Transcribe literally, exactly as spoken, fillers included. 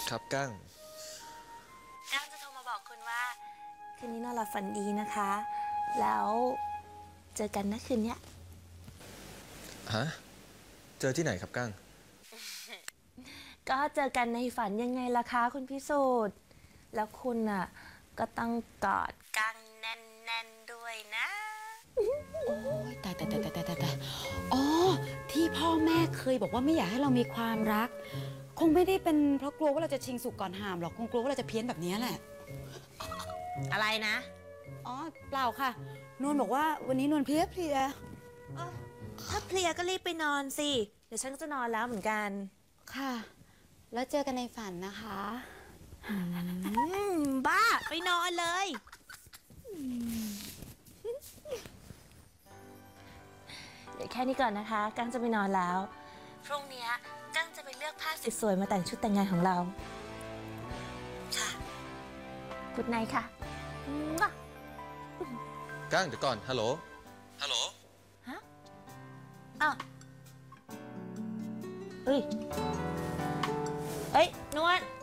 ครับกั้งก้างจะโทรมาบอกคุณว่าคืนนี้นอนหลับฝันดีนะคะ แล้วเจอกันนะคืนนี้ฮะเจอที่ไหนครับกั้งก็เจอกันในฝันยังไงล่ะคะคุณพิสูจน์แล้วคุณอ่ะก็ต้องกอดก้างแน่นๆด้วยนะโอ้ยตายตายตายตายตายตายอ๋อที่พ่อแม่เคยบอกว่าไม่อยากให้เรามีความรักคงไม่ได้เป็นเพราะกลัวว่าเราจะชิงสุกก่อนหามหรอกคงกลัวว่าเราจะเพี้ยนแบบนี้แหละอะไรนะอ๋อเปล่าค่ะนวลบอกว่าวันนี้นวลเพลียเพลียถ้าเพลียก็รีบไปนอนสิเดี๋ยวฉันก็จะนอนแล้วเหมือนกันค่ะแล้วเจอกันในฝันนะคะบ้าไปนอนเลยเดี๋ยวแค่นี้ก่อนนะคะกั้งจะไปนอนแล้วพรุ่งนี้กั้งจะไปเลือกผ้าสวยๆมาแต่งชุดแต่งงานของเราค่ะกุดไนท์ค่ะกั้งเดี๋ยวก่อนฮัลโหลฮัลโหลฮะอ้าวเอ้ยเอ้ยนวล